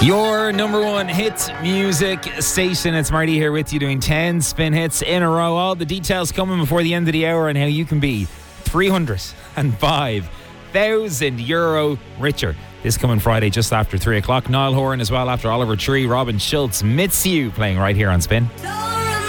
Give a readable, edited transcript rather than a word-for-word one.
Your number one hit music station. It's Marty here with you doing 10 spin hits in a row. All the details coming before the end of the hour and how you can be €305,000 richer this coming Friday just after 3 o'clock. Niall Horan as well after Oliver Tree. Robin Schultz, Miss You playing right here on Spin.